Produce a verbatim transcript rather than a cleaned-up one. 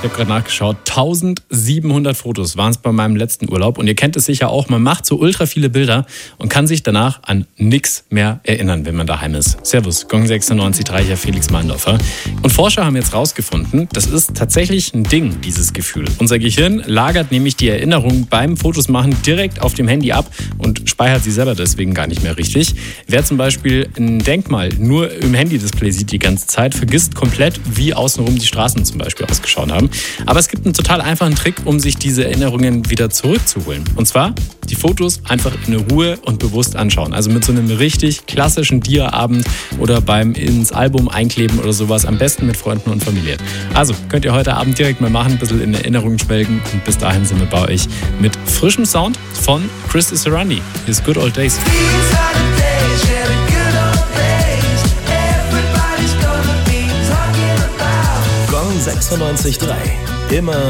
Ich habe gerade nachgeschaut, eintausendsiebenhundert Fotos waren es bei meinem letzten Urlaub. Und ihr kennt es sicher auch, man macht so ultra viele Bilder und kann sich danach an nichts mehr erinnern, wenn man daheim ist. Servus, Gong sechsundneunzig Komma drei, hier Felix Meindorfer. Und Forscher haben jetzt rausgefunden, das ist tatsächlich ein Ding, dieses Gefühl. Unser Gehirn lagert nämlich die Erinnerung beim Fotos machen direkt auf dem Handy ab und speichert sie selber deswegen gar nicht mehr richtig. Wer zum Beispiel ein Denkmal nur im Handy-Display sieht die ganze Zeit, vergisst komplett, wie außenrum die Straßen zum Beispiel ausgeschaut haben. Aber es gibt einen total einfachen Trick, um sich diese Erinnerungen wieder zurückzuholen. Und zwar die Fotos einfach in Ruhe und bewusst anschauen. Also mit so einem richtig klassischen Dia-Abend oder beim ins Album einkleben oder sowas. Am besten mit Freunden und Familie. Also könnt ihr heute Abend direkt mal machen, ein bisschen in Erinnerungen schwelgen. Und bis dahin sind wir bei euch mit frischem Sound von Christy Sarandi. Hier ist Good Old Days. Gong sechsundneunzig Komma drei. Immer